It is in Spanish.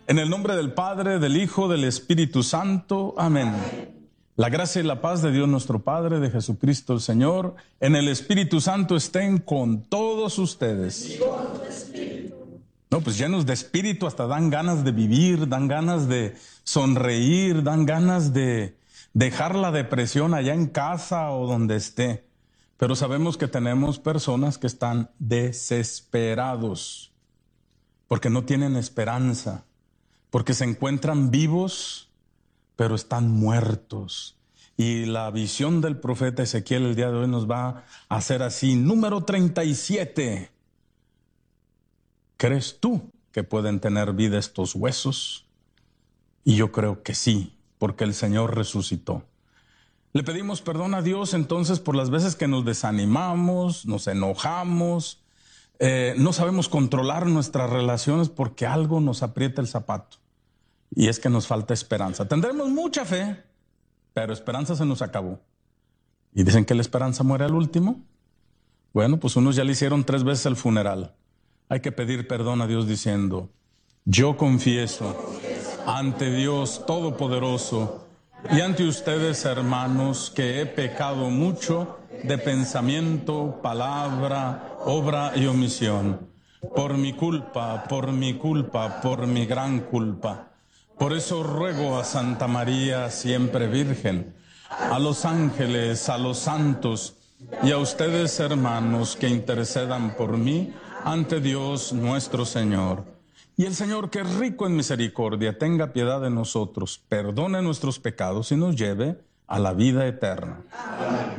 En el nombre del Padre, del Hijo, del Espíritu Santo. Amén. La gracia y la paz de Dios nuestro Padre, de Jesucristo el Señor, en el Espíritu Santo estén con todos ustedes. No, pues llenos de espíritu, hasta dan ganas de vivir, dan ganas de sonreír, dan ganas de dejar la depresión allá en casa o donde esté. Pero sabemos que tenemos personas que están desesperados porque no tienen esperanza, porque se encuentran vivos, pero están muertos. Y la visión del profeta Ezequiel el día de hoy nos va a hacer así. Número 37. ¿Crees tú que pueden tener vida estos huesos? Y yo creo que sí, porque el Señor resucitó. Le pedimos perdón a Dios entonces por las veces que nos desanimamos, nos enojamos, no sabemos controlar nuestras relaciones porque algo nos aprieta el zapato. Y es que nos falta esperanza. Tendremos mucha fe, pero esperanza se nos acabó. ¿Y dicen que la esperanza muere al último? Bueno, pues unos ya le hicieron 3 veces el funeral. Hay que pedir perdón a Dios diciendo: yo confieso ante Dios Todopoderoso y ante ustedes, hermanos, que he pecado mucho de pensamiento, palabra, obra y omisión. Por mi culpa, por mi culpa, por mi gran culpa. Por eso ruego a Santa María, siempre Virgen, a los ángeles, a los santos y a ustedes, hermanos, que intercedan por mí ante Dios nuestro Señor. Y el Señor, que es rico en misericordia, tenga piedad de nosotros, perdone nuestros pecados y nos lleve a la vida eterna. Amén.